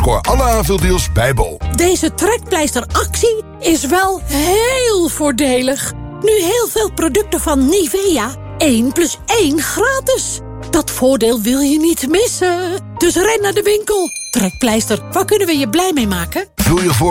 Scoor alle aanvuldeals bij Bol. Deze trekpleisteractie is wel heel voordelig. Nu heel veel producten van Nivea. 1 + 1 gratis. Dat voordeel wil je niet missen. Dus ren naar de winkel. Trekpleister, waar kunnen we je blij mee maken? Vul je voor